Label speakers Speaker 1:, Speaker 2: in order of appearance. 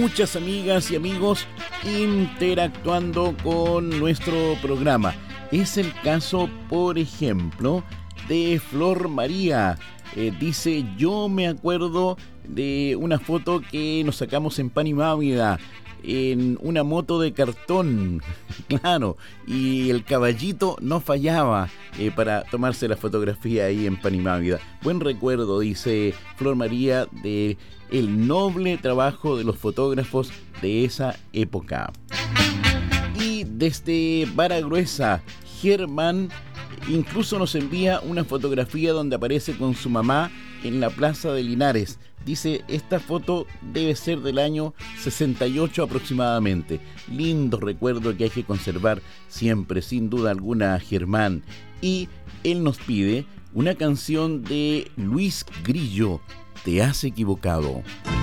Speaker 1: muchas amigas y amigos interactuando con nuestro programa. Es el caso, por ejemplo, de Flor María. Dice, yo me acuerdo de una foto que nos sacamos en Panimávida, en una moto de cartón, claro, y el caballito no fallaba para tomarse la fotografía ahí en Panimávida. Buen recuerdo, dice Flor María, de el noble trabajo de los fotógrafos de esa época. Y desde Vara Gruesa, Germán incluso nos envía una fotografía donde aparece con su mamá en la Plaza de Linares. Dice, esta foto debe ser del año 68 aproximadamente. Lindo recuerdo que hay que conservar siempre, sin duda alguna, Germán. Y él nos pide una canción de Luis Grillo, Te has equivocado.